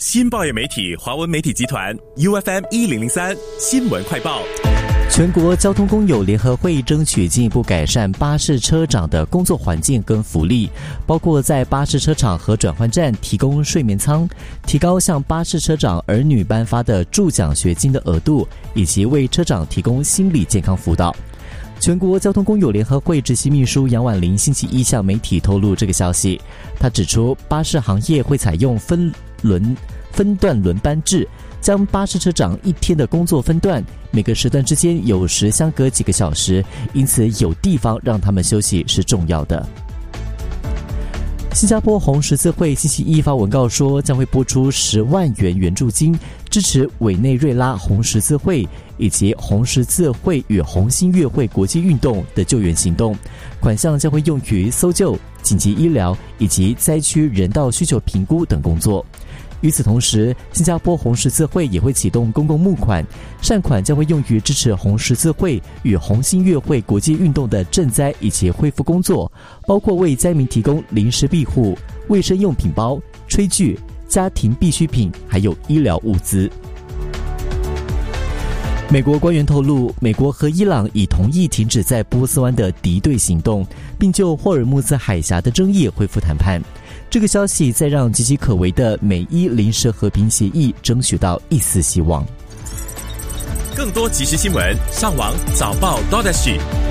新报业媒体华文媒体集团 UFM1003 新闻快报。 全国交通工友联合会争取进一步改善巴士车长的工作环境跟福利，包括在巴士车厂和转换站提供睡眠舱，提高向巴士车长儿女颁发的助奖学金的额度，以及为车长提供心理健康辅导。全国交通工友联合会执行秘书杨婉玲星期一向媒体透露这个消息。他指出，巴士行业会采用分段轮班制，将巴士车长一天的工作分段，每个时段之间有时相隔几个小时，因此有地方让他们休息是重要的。新加坡红十字会星期一发文告说，将会拨出10万元援助金，支持委内瑞拉红十字会以及红十字会与红新月会国际运动的救援行动，款项将会用于搜救、紧急医疗以及灾区人道需求评估等工作。与此同时，新加坡红十字会也会启动公共募款，善款将会用于支持红十字会与红新月会国际运动的赈灾以及恢复工作，包括为灾民提供临时庇护、卫生用品包、炊具、家庭必需品，还有医疗物资。美国官员透露，美国和伊朗已同意停止在波斯湾的敌对行动，并就霍尔木兹海峡的争议恢复谈判。这个消息再让岌岌可危的美伊临时和平协议争取到一丝希望。 更多即时新闻，上网早报 .SG。